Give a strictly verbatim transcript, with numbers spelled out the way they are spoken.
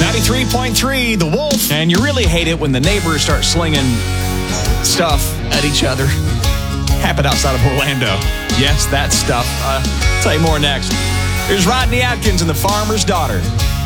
ninety-three point three, The Wolf. And you really hate it when the neighbors start slinging stuff at each other. Happened outside of Orlando. Yes, that stuff. Uh, I'll tell you more next. Here's Rodney Atkins and The Farmer's Daughter.